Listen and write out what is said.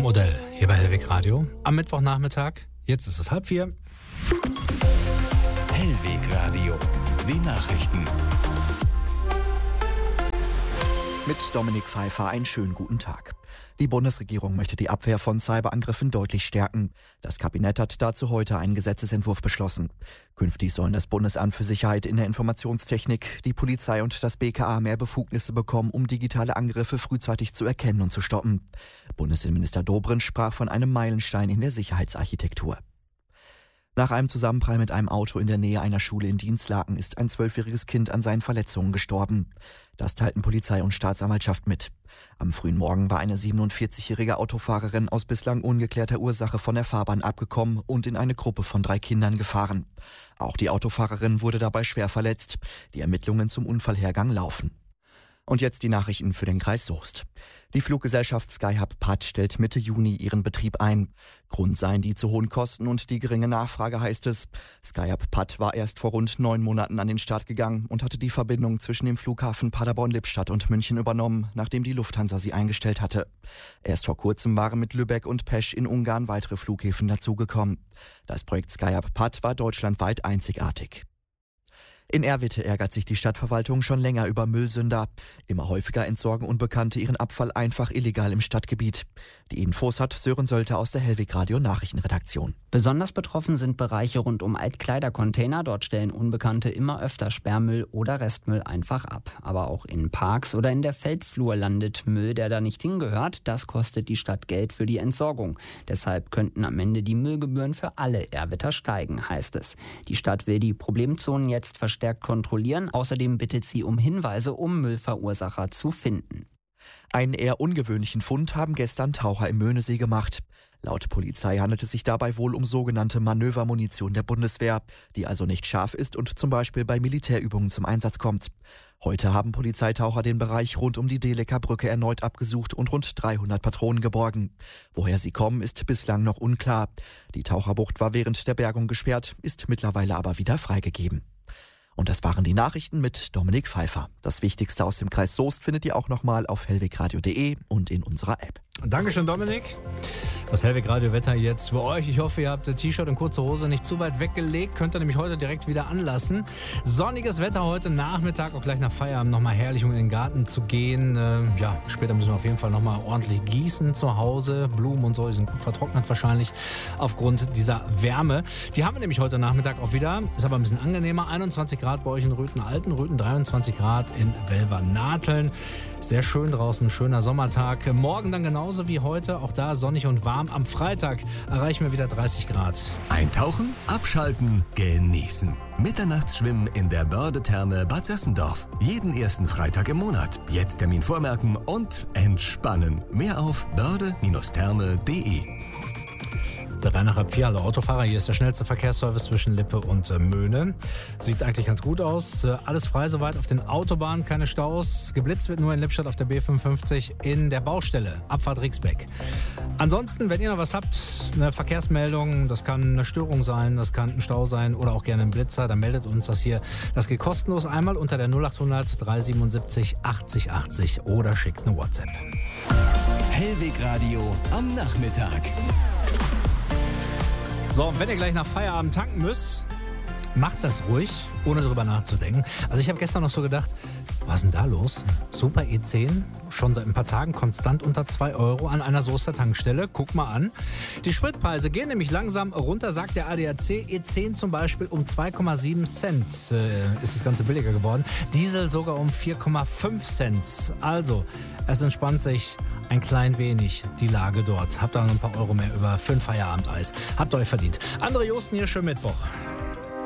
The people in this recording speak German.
Topmodell hier bei Hellweg Radio am Mittwochnachmittag. Jetzt ist es 3:30. Hellweg Radio, die Nachrichten. Mit Dominik Pfeiffer einen schönen guten Tag. Die Bundesregierung möchte die Abwehr von Cyberangriffen deutlich stärken. Das Kabinett hat dazu heute einen Gesetzesentwurf beschlossen. Künftig sollen das Bundesamt für Sicherheit in der Informationstechnik, die Polizei und das BKA mehr Befugnisse bekommen, um digitale Angriffe frühzeitig zu erkennen und zu stoppen. Bundesinnenminister Dobrindt sprach von einem Meilenstein in der Sicherheitsarchitektur. Nach einem Zusammenprall mit einem Auto in der Nähe einer Schule in Dinslaken ist ein 12-jähriges Kind an seinen Verletzungen gestorben. Das teilten Polizei und Staatsanwaltschaft mit. Am frühen Morgen war eine 47-jährige Autofahrerin aus bislang ungeklärter Ursache von der Fahrbahn abgekommen und in eine Gruppe von 3 Kindern gefahren. Auch die Autofahrerin wurde dabei schwer verletzt. Die Ermittlungen zum Unfallhergang laufen. Und jetzt die Nachrichten für den Kreis Soest. Die Fluggesellschaft Skyhub Patt stellt Mitte Juni ihren Betrieb ein. Grund seien die zu hohen Kosten und die geringe Nachfrage, heißt es. Skyhub Patt war erst vor rund 9 Monaten an den Start gegangen und hatte die Verbindung zwischen dem Flughafen Paderborn-Lippstadt und München übernommen, nachdem die Lufthansa sie eingestellt hatte. Erst vor kurzem waren mit Lübeck und Pesch in Ungarn weitere Flughäfen dazugekommen. Das Projekt Skyhub Patt war deutschlandweit einzigartig. In Erwitte ärgert sich die Stadtverwaltung schon länger über Müllsünder. Immer häufiger entsorgen Unbekannte ihren Abfall einfach illegal im Stadtgebiet. Die Infos hat Sören Sölter aus der Hellweg Radio Nachrichtenredaktion. Besonders betroffen sind Bereiche rund um Altkleidercontainer. Dort stellen Unbekannte immer öfter Sperrmüll oder Restmüll einfach ab. Aber auch in Parks oder in der Feldflur landet Müll, der da nicht hingehört. Das kostet die Stadt Geld für die Entsorgung. Deshalb könnten am Ende die Müllgebühren für alle Erwitter steigen, heißt es. Die Stadt will die Problemzonen jetzt verstärkt kontrollieren. Außerdem bittet sie um Hinweise, um Müllverursacher zu finden. Einen eher ungewöhnlichen Fund haben gestern Taucher im Möhnesee gemacht. Laut Polizei handelt es sich dabei wohl um sogenannte Manövermunition der Bundeswehr, die also nicht scharf ist und zum Beispiel bei Militärübungen zum Einsatz kommt. Heute haben Polizeitaucher den Bereich rund um die Dehlecker Brücke erneut abgesucht und rund 300 Patronen geborgen. Woher sie kommen, ist bislang noch unklar. Die Taucherbucht war während der Bergung gesperrt, ist mittlerweile aber wieder freigegeben. Und das waren die Nachrichten mit Dominik Pfeiffer. Das Wichtigste aus dem Kreis Soest findet ihr auch nochmal auf hellwegradio.de und in unserer App. Dankeschön, Dominik. Das Hellweg Radio Wetter jetzt für euch. Ich hoffe, ihr habt das T-Shirt und kurze Hose nicht zu weit weggelegt. Könnt ihr nämlich heute direkt wieder anlassen. Sonniges Wetter heute Nachmittag, auch gleich nach Feierabend nochmal herrlich, um in den Garten zu gehen. Später müssen wir auf jeden Fall nochmal ordentlich gießen zu Hause. Blumen und so, die sind gut vertrocknet wahrscheinlich aufgrund dieser Wärme. Die haben wir nämlich heute Nachmittag auch wieder. Ist aber ein bisschen angenehmer. 21 Grad bei euch in Rüthen-Altenrüthen, 23 Grad in Welvernateln. Sehr schön draußen, schöner Sommertag. Morgen dann genauso wie heute, auch da sonnig und warm. Am Freitag erreichen wir wieder 30 Grad. Eintauchen, abschalten, genießen. Mitternachtsschwimmen in der Börde-Therme Bad Sessendorf. Jeden ersten Freitag im Monat. Jetzt Termin vormerken und entspannen. Mehr auf börde-therme.de. 3:04, hallo Autofahrer, hier ist der schnellste Verkehrsservice zwischen Lippe und Möhne. Sieht eigentlich ganz gut aus. Alles frei soweit auf den Autobahnen, keine Staus. Geblitzt wird nur in Lippstadt auf der B55 in der Baustelle, Abfahrt Rixbeck. Ansonsten, wenn ihr noch was habt, eine Verkehrsmeldung, das kann eine Störung sein, das kann ein Stau sein oder auch gerne ein Blitzer, dann meldet uns das hier. Das geht kostenlos einmal unter der 0800 377 80 80 oder schickt eine WhatsApp. Hellweg Radio am Nachmittag. So, wenn ihr gleich nach Feierabend tanken müsst, macht das ruhig, ohne drüber nachzudenken. Also ich habe gestern noch so gedacht, was ist denn da los? Super E10, schon seit ein paar Tagen konstant unter 2 Euro an einer Soester Tankstelle. Guck mal an. Die Spritpreise gehen nämlich langsam runter, sagt der ADAC. E10 zum Beispiel um 2,7 Cent ist das Ganze billiger geworden. Diesel sogar um 4,5 Cent. Also, es entspannt sich ein klein wenig die Lage dort. Habt da noch ein paar Euro mehr über für ein Feierabendeis. Habt ihr euch verdient. Andre Josten hier, schönen Mittwoch.